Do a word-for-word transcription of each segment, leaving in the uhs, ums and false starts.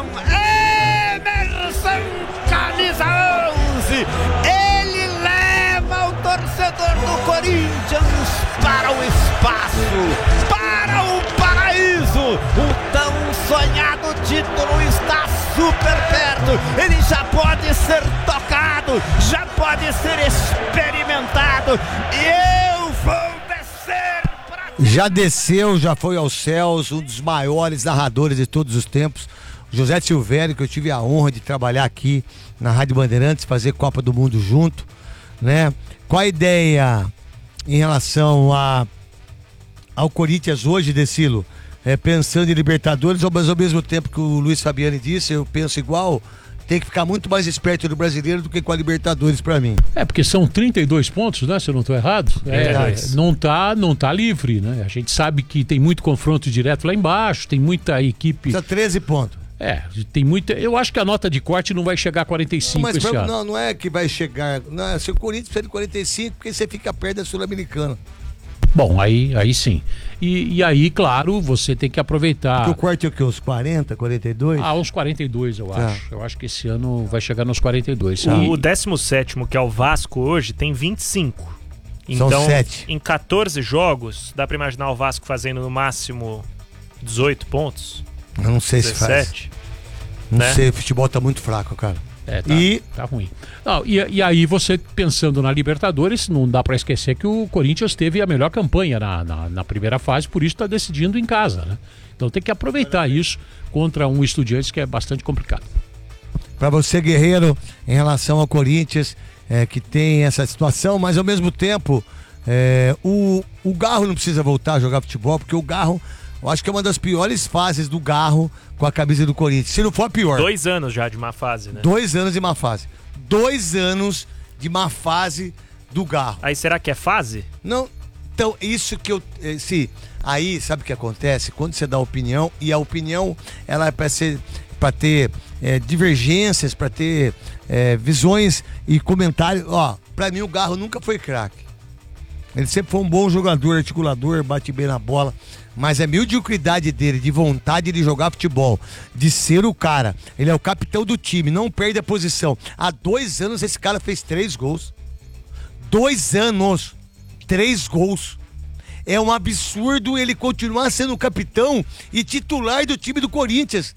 com Emerson, camisa onze. Ele leva o torcedor do Corinthians para o espaço, para o paraíso. O tão sonhado título está super perto. Ele já pode ser tocado, já pode ser experimentado. E eu vou descer pra... Já desceu, já foi aos céus, um dos maiores narradores de todos os tempos, José Silvério, que eu tive a honra de trabalhar aqui na Rádio Bandeirantes, fazer Copa do Mundo junto, né? Qual a ideia em relação a, ao Corinthians hoje, Decilo? É, pensando em Libertadores, mas ao mesmo tempo que o Luiz Fabiani disse, eu penso igual, tem que ficar muito mais esperto no brasileiro do que com a Libertadores pra mim. É, porque são trinta e dois pontos, né? Se eu não estou errado. É, não tá, não tá livre, né? A gente sabe que tem muito confronto direto lá embaixo, tem muita equipe... São treze pontos. É, tem muita... Eu acho que a nota de corte não vai chegar a quarenta e cinco não, mas esse pra, ano. Não, não é que vai chegar... Não, se o Corinthians precisa de quarenta e cinco, porque você fica perto da Sul-Americana. Bom, aí, aí sim. E, e aí, claro, você tem que aproveitar... Porque o corte é o quê? Uns quarenta, quarenta e dois? Ah, uns quarenta e dois, eu tá. acho. Eu acho que esse ano vai chegar nos quarenta e dois. O, E... o décimo sétimo, que é o Vasco hoje, tem vinte e cinco. São Então, sete. em catorze jogos, dá pra imaginar o Vasco fazendo no máximo dezoito pontos? Eu não sei se faz. dezessete. Não né? sei, o futebol tá muito fraco, cara. É, tá, E- tá ruim. Não, e, e aí você, pensando na Libertadores, não dá pra esquecer que o Corinthians teve a melhor campanha na, na, na primeira fase, por isso tá decidindo em casa, né? Então tem que aproveitar isso contra um Estudiantes que é bastante complicado. Pra você, Guerreiro, em relação ao Corinthians, é, que tem essa situação, mas ao mesmo tempo, é, o, o Garro não precisa voltar a jogar futebol, porque o Garro, eu acho que é uma das piores fases do Garro com a camisa do Corinthians. Se não for a pior. Dois anos já de má fase, né? Dois anos de má fase. Dois anos de má fase do Garro. Aí será que é fase? Não, então, isso que eu... eh, Se, aí, sabe o que acontece? Quando você dá opinião, e a opinião, ela é para ser... para ter eh, divergências, para ter eh, visões e comentários. Ó, pra mim o Garro nunca foi craque. Ele sempre foi um bom jogador, articulador, bate bem na bola. Mas a mediocridade dele, de vontade de jogar futebol, de ser o cara, ele é o capitão do time, não perde a posição. Há dois anos esse cara fez três gols. Dois anos, três gols. É um absurdo ele continuar sendo capitão e titular do time do Corinthians.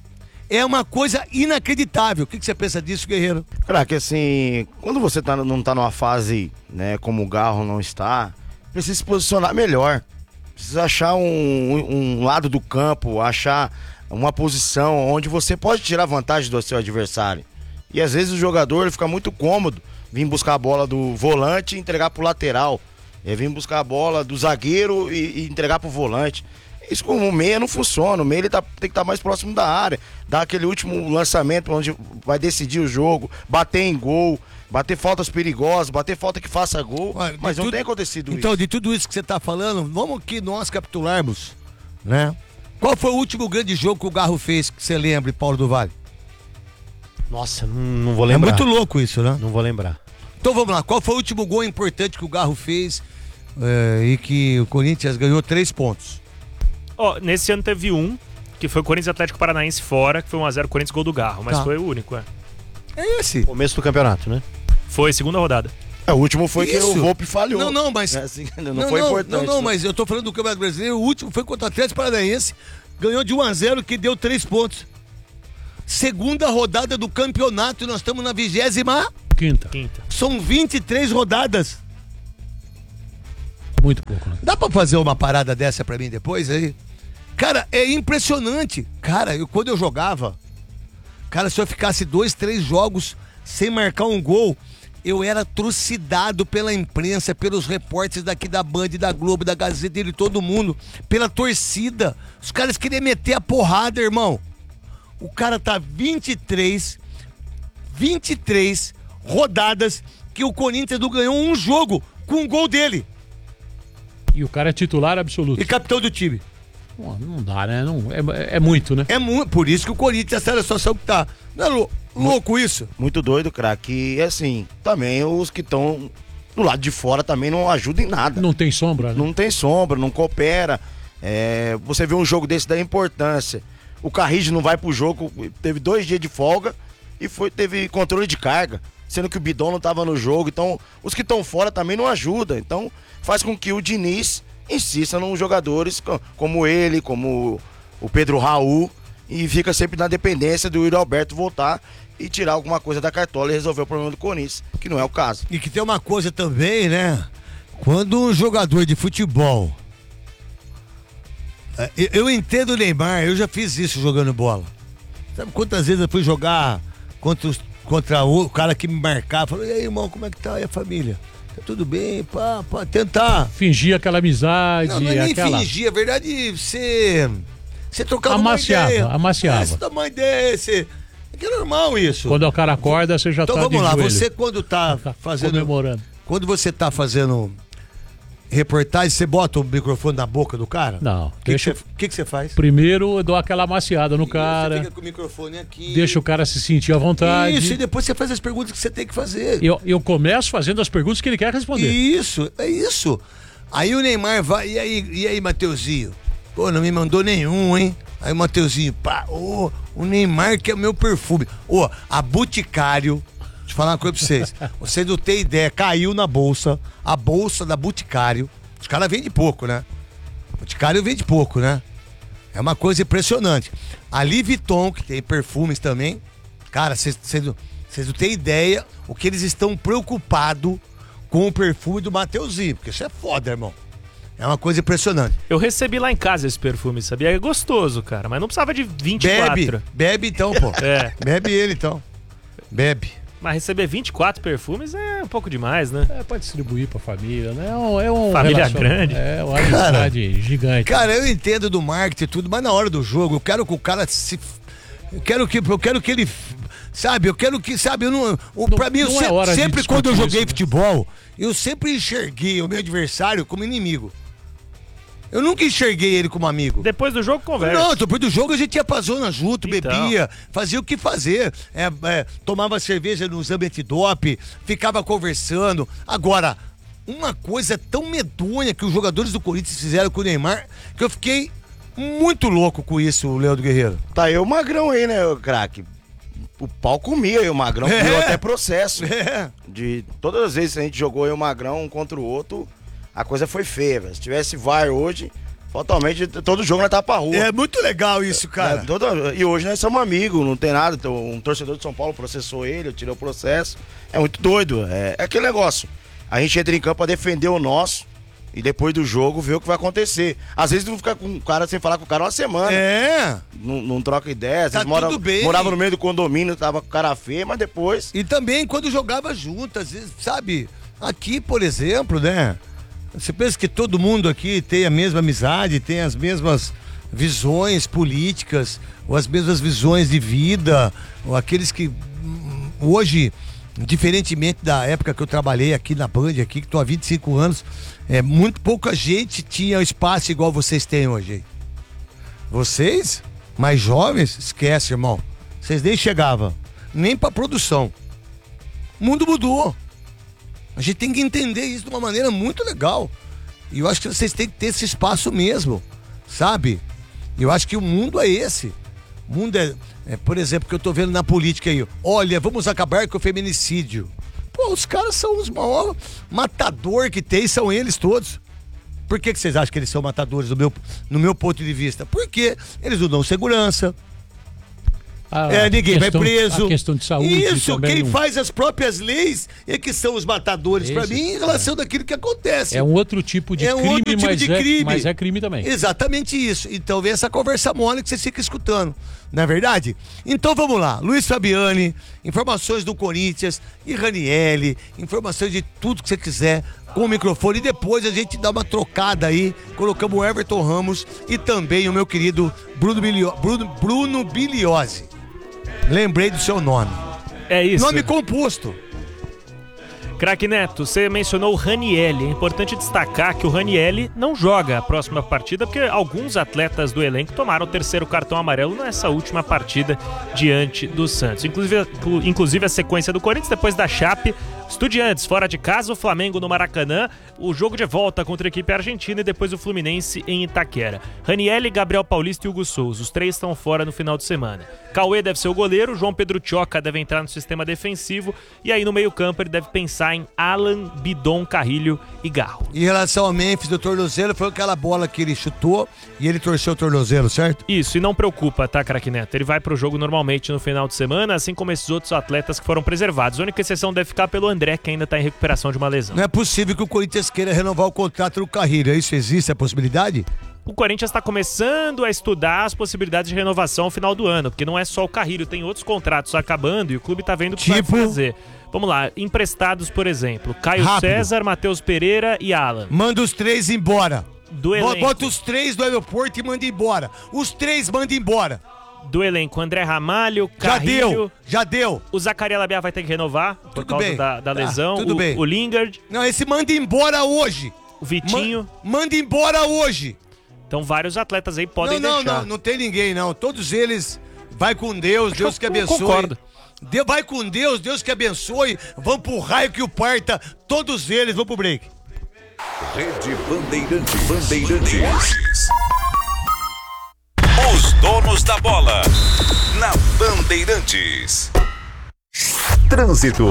É uma coisa inacreditável. O que, que você pensa disso, Guerreiro? Cara, que assim, quando você tá, não tá numa fase, né, como o Garro não está, precisa se posicionar melhor. Precisa achar um, um lado do campo, achar uma posição onde você pode tirar vantagem do seu adversário. E às vezes o jogador ele fica muito cômodo, vir buscar a bola do volante e entregar pro lateral. É vir buscar a bola do zagueiro e, e entregar pro volante. Isso com o meia não funciona, o meia ele tá, tem que estar tá mais próximo da área, dar aquele último lançamento onde vai decidir o jogo, bater em gol, bater faltas perigosas, bater falta que faça gol. Olha, mas não tudo... tem acontecido então, isso. de tudo isso que você tá falando, vamos que nós capitularmos, né? Qual foi o último grande jogo que o Garro fez, que você lembre, Paulo do Vale? Nossa, não, não vou lembrar. É muito louco isso, né? Não vou lembrar. Então vamos lá, qual foi o último gol importante que o Garro fez é, e que o Corinthians ganhou três pontos? Ó, nesse ano teve um, que foi o Corinthians Atlético Paranaense fora, que foi um a zero Corinthians gol do Garro, mas Tá. foi o único, é. É esse. Começo do campeonato, né? Foi segunda rodada. É, o último foi que Isso. o Volpe falhou. Não, não, mas... É assim, não, não, foi não, importante. Não, não, mas eu tô falando do Campeonato Brasileiro, o último foi contra o Atlético Paranaense, ganhou de um a zero, que deu três pontos. Segunda rodada do campeonato, nós estamos na vigésima... Quinta. Quinta. São vinte e três rodadas. Muito pouco, né? Dá pra fazer uma parada dessa pra mim depois aí? Cara, é impressionante. Cara, eu, quando eu jogava, cara, se eu ficasse dois, três jogos sem marcar um gol, eu era trucidado pela imprensa, pelos repórteres daqui da Band, da Globo, da Gazeta, de todo mundo, pela torcida. Os caras queriam meter a porrada, irmão. O cara tá vinte e três, vinte e três rodadas que o Corinthians não ganhou um jogo com um gol dele. E o cara é titular absoluto. E capitão do time. Pô, não dá, né? Não, é, é muito, né? É muito, por isso que o Corinthians está na situação que tá. Não é lou- louco isso? Muito doido, craque. E assim, também os que estão do lado de fora também não ajudam em nada. Não tem sombra, né? Não tem sombra, não coopera. É, você vê um jogo desse da importância. O Carrillo não vai pro jogo, teve dois dias de folga e foi, teve controle de carga, sendo que o Bidon não tava no jogo. Então, os que estão fora também não ajudam. Então, faz com que o Diniz insista nos jogadores como ele, como o Pedro Raul, e fica sempre na dependência do Yuri Alberto voltar e tirar alguma coisa da cartola e resolver o problema do Corinthians, que não é o caso. E que tem uma coisa também, né? Quando um jogador de futebol... Eu, eu entendo o Neymar, eu já fiz isso jogando bola. Sabe quantas vezes eu fui jogar contra, os, contra o cara que me marcava? Falou, e aí, irmão, como é que tá? E a família? Tá tudo bem? Pá, pá, tentar. Fingir aquela amizade, Não, não é nem aquela... fingir, a verdade você... Você trocava Amaciava, uma ideia. amaciava. É, você dá uma ideia, você... É que é normal isso. Quando o cara acorda, você já então tá vamos de lá, joelho. você quando tá fazendo... comemorando. Quando você tá fazendo reportagem, você bota o microfone na boca do cara? Não, O que, deixa... que, você, que, que você faz? Primeiro eu dou aquela amaciada no Você cara, fica com o microfone aqui. deixa o cara se sentir à vontade. Isso, e depois você faz as perguntas que você tem que fazer. Eu, eu começo fazendo as perguntas que ele quer responder. Isso, é isso. Aí o Neymar vai, e aí, e aí, Mateuzinho? Pô, não me mandou nenhum, hein? Aí o Mateuzinho, pá, ô, o Neymar que é o meu perfume. Ô, a Boticário, deixa eu falar uma coisa pra vocês. Vocês não têm ideia, caiu na bolsa, a bolsa da Boticário. Os caras vendem pouco, né? Boticário vende pouco, né? É uma coisa impressionante. A Louis Vuitton, que tem perfumes também, cara, vocês não têm ideia o que eles estão preocupados com o perfume do Mateuzinho, porque isso é foda, irmão. É uma coisa impressionante. Eu recebi lá em casa esse perfume, sabia? É gostoso, cara, mas não precisava de vinte e quatro. Bebe, bebe então, pô. É. Bebe ele então. Bebe. Mas receber vinte e quatro perfumes é um pouco demais, né? É pra distribuir pra família, né? É um, é um Família relacion- grande. É uma amizade gigante. Cara, eu entendo do marketing e tudo, mas na hora do jogo, eu quero que o cara se... Eu quero que, eu quero que ele... Sabe, eu quero que, sabe, eu não... O, Não- pra mim, eu não é sempre, hora de sempre quando eu discutir joguei isso, né? futebol, eu sempre enxerguei o meu adversário como inimigo. Eu nunca enxerguei ele como amigo. Depois do jogo, conversa. Não, depois do jogo a gente ia pra zona junto, Então. bebia, fazia o que fazer. É, é, tomava cerveja no exame antidope, ficava conversando. Agora, uma coisa tão medonha que os jogadores do Corinthians fizeram com o Neymar, que eu fiquei muito louco com isso, Leandro Guerreiro. Tá aí o Magrão aí, né, craque? O pau comia aí, o Magrão É. criou até processo. É. De todas as vezes que a gente jogou aí o Magrão um contra o outro, a coisa foi feia, velho. Se tivesse V A R hoje, fatalmente todo jogo nós tava pra rua. É muito legal isso, cara. É, todo- e hoje nós somos amigos, não tem nada. Então, um torcedor de São Paulo processou ele, eu tirei o processo. É muito doido. É, é aquele negócio. A gente entra em campo pra defender o nosso e depois do jogo ver o que vai acontecer. Às vezes não fica com o cara sem falar com o cara uma semana. É. Não, não troca ideia. Às Tá vezes mora, tudo bem. morava no meio do condomínio, tava com cara feia, mas depois. E também quando jogava junto, às vezes, sabe? Aqui, por exemplo, né? Você pensa que todo mundo aqui tem a mesma amizade, tem as mesmas visões políticas, ou as mesmas visões de vida, ou aqueles que hum, hoje, diferentemente da época que eu trabalhei aqui na Band, aqui, que estou há vinte e cinco anos, é, muito pouca gente tinha espaço igual vocês têm hoje. Vocês, mais jovens, esquece, irmão. Vocês nem chegavam, nem pra produção. O mundo mudou. A gente tem que entender isso de uma maneira muito legal. E eu acho que vocês têm que ter esse espaço mesmo, sabe? Eu acho que o mundo é esse. O mundo é, é por exemplo, que eu tô vendo na política aí. Olha, vamos acabar com o feminicídio. Pô, os caras são os maiores matador que tem, são eles todos. Por que, que vocês acham que eles são matadores no meu, no meu ponto de vista? Porque eles não dão segurança. A É, ninguém questão- vai preso. A questão de saúde Isso, também quem não- faz as próprias leis é que são os matadores, pra Isso, mim, em relação daquilo que acontece. É um outro tipo de É um crime, outro tipo mas, de é, crime. mas é crime também. Exatamente isso. Então vem essa conversa mole que você fica escutando, não é verdade? Então vamos lá, Luiz Fabiani, informações do Corinthians e Ranielli, informações de tudo que você quiser com o microfone, e depois a gente dá uma trocada aí, colocamos o Everton Ramos e também o meu querido Bruno, Bilio... Bruno... Bruno Biliosi. Lembrei do seu nome. É isso. Nome composto. Craque Neto, você mencionou o Ranielli. É importante destacar que o Ranielli não joga a próxima partida, porque alguns atletas do elenco tomaram o terceiro cartão amarelo nessa última partida diante do Santos. Inclusive, inclusive a sequência do Corinthians, depois da Chape, Estudiantes, fora de casa, o Flamengo no Maracanã, o jogo de volta contra a equipe argentina e depois o Fluminense em Itaquera. Ranieri, Gabriel Paulista e Hugo Souza, os três estão fora no final de semana. Cauê deve ser o goleiro, João Pedro Tchoca deve entrar no sistema defensivo e aí no meio campo ele deve pensar em Alan, Bidon, Carrilho e Garro. Em relação ao Memphis do tornozelo, foi aquela bola que ele chutou e ele torceu o tornozelo, certo? Isso, e não preocupa, tá, craque Neto? Ele vai pro jogo normalmente no final de semana, assim como esses outros atletas que foram preservados. A única exceção deve ficar pelo André, que ainda tá em recuperação de uma lesão. Não é possível que o Corinthians queira renovar o contrato do Carrilho, isso existe a possibilidade? O Corinthians está começando a estudar as possibilidades de renovação ao final do ano, porque não é só o Carrilho, tem outros contratos acabando e o clube tá vendo o que Tipo? vai fazer. Vamos lá, emprestados, por exemplo, Caio Rápido. César, Matheus Pereira e Alan. Manda os três embora. Do Bo- elenco, Bota os três do aeroporto e manda embora. Os três manda embora. do elenco André Ramalho, Já Carrilho... deu, já deu. O Zacaria Labiá vai ter que renovar por Tudo causa bem. da, da Tá, lesão. tudo o, bem. o Lingard, Não, esse manda embora hoje. o Vitinho. Ma- manda embora hoje. Então vários atletas aí podem não, não, deixar. não, não tem ninguém não. Todos eles, vai com Deus, Deus que eu abençoe. concordo. De- vai com Deus, Deus que abençoe. Vão pro raio que o parta. Todos eles vão pro break. Rede Bandeirantes. Bandeirantes. Os donos da bola. Na Bandeirantes. Trânsito.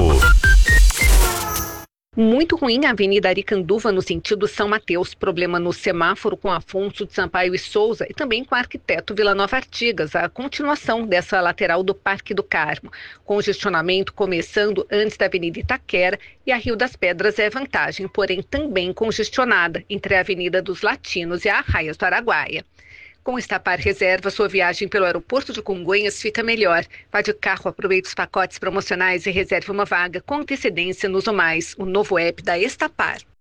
Muito ruim a Avenida Aricanduva no sentido São Mateus. Problema no semáforo com Afonso de Sampaio e Souza e também com o Arquiteto Vila Nova Artigas, a continuação dessa lateral do Parque do Carmo. Congestionamento começando antes da Avenida Itaquera e a Rio das Pedras é vantagem, porém também congestionada entre a Avenida dos Latinos e a Arraias do Araguaia. Com o Estapar Reserva, sua viagem pelo aeroporto de Congonhas fica melhor. Vá de carro, aproveite os pacotes promocionais e reserve uma vaga com antecedência no Zomais, o novo app da Estapar.